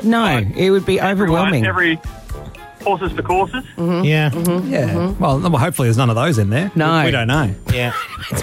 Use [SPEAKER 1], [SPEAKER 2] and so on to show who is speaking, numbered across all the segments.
[SPEAKER 1] No, it would be overwhelming.
[SPEAKER 2] Every horses for courses.
[SPEAKER 3] Mm-hmm.
[SPEAKER 4] Yeah.
[SPEAKER 3] Mm-hmm.
[SPEAKER 4] Yeah. Mm-hmm. Well, hopefully there's none of those in there.
[SPEAKER 1] No.
[SPEAKER 4] We don't know.
[SPEAKER 3] Yeah.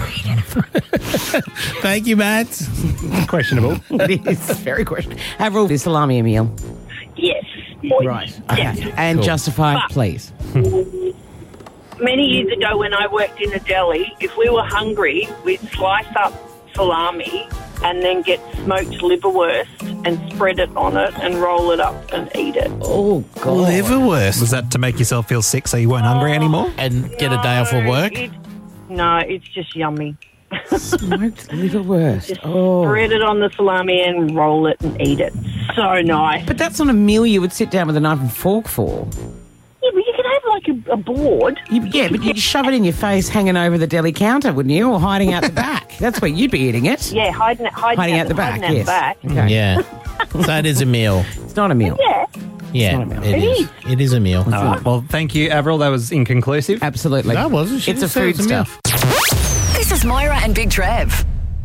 [SPEAKER 3] Thank you, Matt.
[SPEAKER 4] Questionable.
[SPEAKER 1] It is very questionable. Avril, is salami a meal?
[SPEAKER 5] Yes.
[SPEAKER 1] Right. Okay.
[SPEAKER 5] Yes.
[SPEAKER 1] And
[SPEAKER 3] Cool.
[SPEAKER 1] justify,
[SPEAKER 5] But-
[SPEAKER 1] please.
[SPEAKER 5] Many years ago when I worked in a deli, if we were hungry, we'd slice up salami and then get smoked liverwurst and spread it on it and roll it up and eat it.
[SPEAKER 1] Oh, God.
[SPEAKER 3] Liverwurst.
[SPEAKER 4] Was that to make yourself feel sick so you weren't hungry anymore?
[SPEAKER 3] And get a day off of work?
[SPEAKER 5] It's just yummy.
[SPEAKER 1] Smoked liverwurst. Oh.
[SPEAKER 5] Spread it on the salami and roll it and eat it. So nice.
[SPEAKER 1] But that's not a meal you would sit down with a knife and fork for.
[SPEAKER 5] Yeah, but you can have like a board.
[SPEAKER 1] But you'd shove it in your face hanging over the deli counter, wouldn't you? Or hiding out the back. That's where you'd be eating it.
[SPEAKER 5] Yeah, hiding out the back.
[SPEAKER 1] Yes.
[SPEAKER 5] Back.
[SPEAKER 1] Okay.
[SPEAKER 3] Yeah. So it is a meal.
[SPEAKER 1] It's not a meal.
[SPEAKER 5] Yeah.
[SPEAKER 3] Yeah,
[SPEAKER 1] not a meal.
[SPEAKER 3] it is. It is a meal.
[SPEAKER 4] All right. Well, thank you, Avril. That was inconclusive.
[SPEAKER 1] Absolutely.
[SPEAKER 3] That wasn't. She
[SPEAKER 1] It's a
[SPEAKER 3] just said
[SPEAKER 1] food
[SPEAKER 3] it's a meal.
[SPEAKER 1] stuff.
[SPEAKER 6] This is Moira and Big Trev.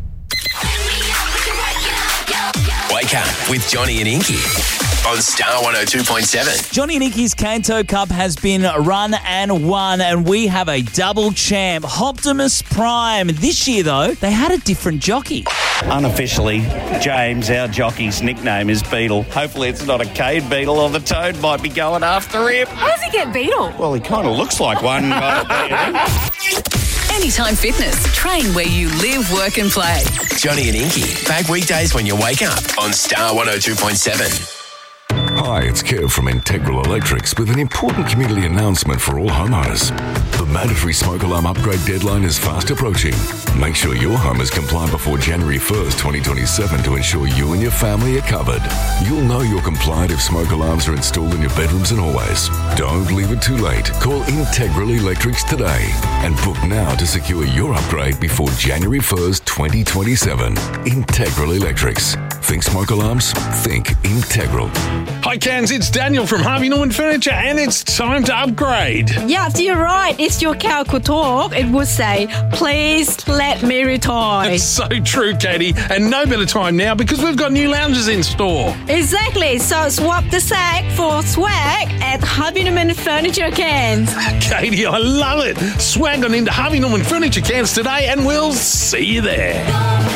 [SPEAKER 7] Wake up with Johnny and Inky on Star 102.7.
[SPEAKER 8] Johnny and Inky's Canto Cup has been run and won, and we have a double champ, Optimus Prime. This year, though, they had a different jockey.
[SPEAKER 9] Unofficially, James, our jockey's nickname is Beetle. Hopefully it's not a cane beetle or the toad might be going after him.
[SPEAKER 6] How does he get Beetle?
[SPEAKER 9] Well, he kind of looks like one.
[SPEAKER 6] Anytime Fitness. Train where you live, work and play.
[SPEAKER 7] Johnny and Inky, back weekdays when you wake up on Star 102.7.
[SPEAKER 10] Hi, it's Kev from Integral Electrics with an important community announcement for all homeowners. The mandatory smoke alarm upgrade deadline is fast approaching. Make sure your home is compliant before January 1st, 2027 to ensure you and your family are covered. You'll know you're compliant if smoke alarms are installed in your bedrooms and hallways. Don't leave it too late. Call Integral Electrics today and book now to secure your upgrade before January 1st, 2027. Integral Electrics. Think smoke alarms? Think Integral.
[SPEAKER 11] Hi, Cairns, it's Daniel from Harvey Norman Furniture, and it's time to upgrade.
[SPEAKER 12] Yes, you're right. It's your cow could talk. It would say, please let me retire.
[SPEAKER 11] It's so true, Katie, and no better time now because we've got new lounges in store.
[SPEAKER 12] Exactly. So swap the sack for swag at Harvey Norman Furniture Cairns.
[SPEAKER 11] Katie, I love it. Swag on into Harvey Norman Furniture Cairns today, and we'll see you there.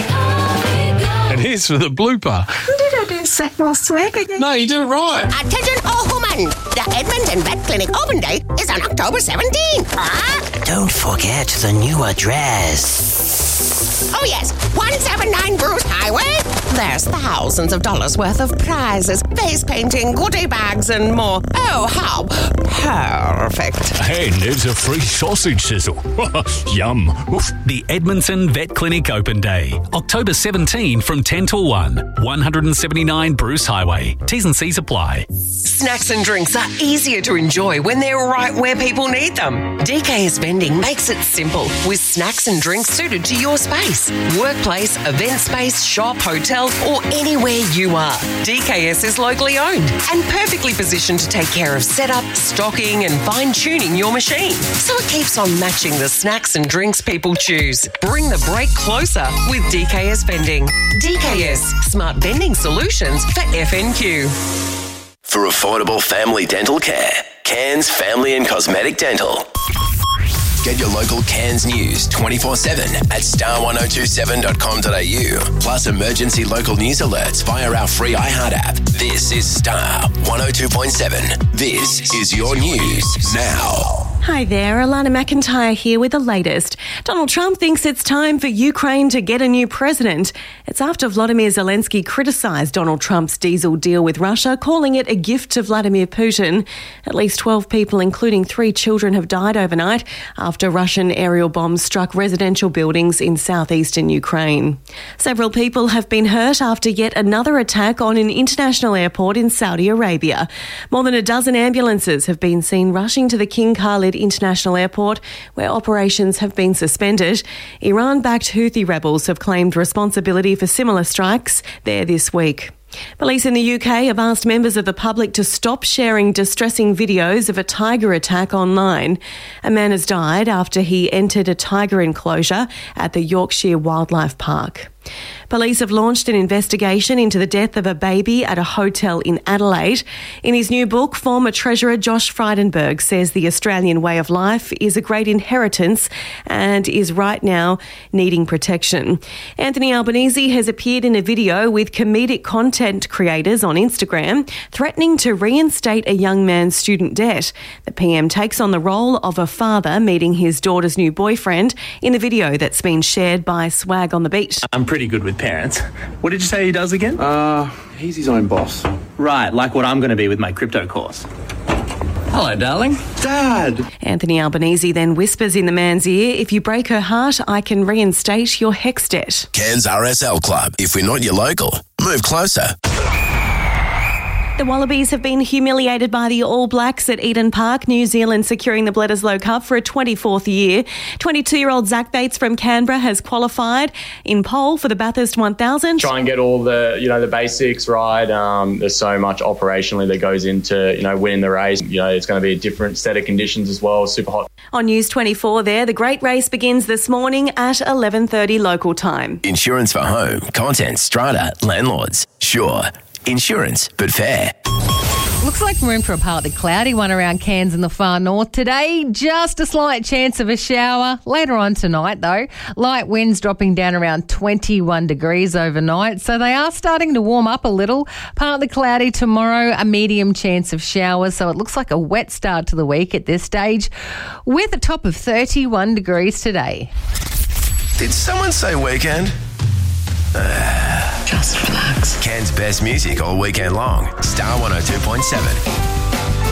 [SPEAKER 11] And here's for the blooper.
[SPEAKER 12] Did I do sack more swag again?
[SPEAKER 11] No, you did it right.
[SPEAKER 13] Attention all women! The Edmonton Vet Clinic open day is on October 17th.
[SPEAKER 14] Don't forget the new address.
[SPEAKER 13] Oh yes, 179 Bruce Highway. There's thousands of dollars worth of prizes, face painting, goodie bags and more. Oh, how perfect.
[SPEAKER 15] And there's a free sausage sizzle. Yum. Oof. The Edmonton Vet Clinic Open Day, October 17 from 10 till 1. 179 Bruce Highway. T's and C's apply.
[SPEAKER 16] Snacks and drinks are easier to enjoy when they're right where people need them. DKS Vending makes it simple with snacks and drinks suited to your space. Workplace, event space, shop, hotel, or anywhere you are. DKS is locally owned and perfectly positioned to take care of setup, stocking, and fine-tuning your machine. So it keeps on matching the snacks and drinks people choose. Bring the break closer with DKS Vending. DKS, smart vending solutions for FNQ.
[SPEAKER 7] For affordable family dental care, Cairns Family and Cosmetic Dental. Get your local Cairns news 24/7 at star1027.com.au. Plus emergency local news alerts via our free iHeart app. This is Star 102.7. This is your news now.
[SPEAKER 17] Hi there, Alana McIntyre here with the latest. Donald Trump thinks it's time for Ukraine to get a new president. It's after Vladimir Zelensky criticised Donald Trump's diesel deal with Russia, calling it a gift to Vladimir Putin. At least 12 people, including 3 children, have died overnight after Russian aerial bombs struck residential buildings in southeastern Ukraine. Several people have been hurt after yet another attack on an international airport in Saudi Arabia. More than a dozen ambulances have been seen rushing to the King Khalid International Airport, where operations have been suspended. Iran-backed Houthi rebels have claimed responsibility for similar strikes there this week. Police in the UK have asked members of the public to stop sharing distressing videos of a tiger attack online. A man has died after he entered a tiger enclosure at the Yorkshire Wildlife Park. Police have launched an investigation into the death of a baby at a hotel in Adelaide. In his new book, former Treasurer Josh Frydenberg says the Australian way of life is a great inheritance and is right now needing protection. Anthony Albanese has appeared in a video with comedic content creators on Instagram threatening to reinstate a young man's student debt. The PM takes on the role of a father meeting his daughter's new boyfriend in a video that's been shared by Swag on the Beat.
[SPEAKER 14] I'm pretty good with parents. What did you say he does again?
[SPEAKER 18] He's his own boss.
[SPEAKER 14] Right, like what I'm going to be with my crypto course. Hello, darling.
[SPEAKER 18] Dad!
[SPEAKER 17] Anthony Albanese then whispers in the man's ear, if you break her heart, I can reinstate your HECS debt.
[SPEAKER 7] Cairns RSL Club. If we're not your local, move closer.
[SPEAKER 17] The Wallabies have been humiliated by the All Blacks at Eden Park, New Zealand securing the Bledisloe Cup for a 24th year. 22-year-old Zach Bates from Canberra has qualified in pole for the Bathurst 1000.
[SPEAKER 19] Try and get all the, the basics right. There's so much operationally that goes into, winning the race. It's going to be a different set of conditions as well, super hot.
[SPEAKER 17] On News 24 there, the great race begins this morning at 11:30 local time.
[SPEAKER 7] Insurance for home, content, strata, landlords. Sure. Insurance, but fair.
[SPEAKER 20] Looks like room for a partly cloudy one around Cairns in the far north today. Just a slight chance of a shower. Later on tonight, though, light winds dropping down around 21 degrees overnight. So they are starting to warm up a little. Partly cloudy tomorrow, a medium chance of showers. So it looks like a wet start to the week at this stage with a top of 31 degrees today.
[SPEAKER 7] Did someone say weekend?
[SPEAKER 6] Just relax.
[SPEAKER 7] Cairns' best music all weekend long. Star 102.7.